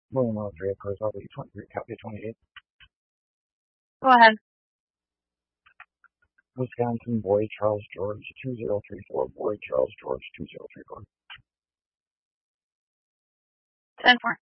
William Military, of course, I'll be 23, copy 28. Go ahead. Wisconsin, Boyd Charles George, 2034. Boyd Charles George, 2034. 10-4.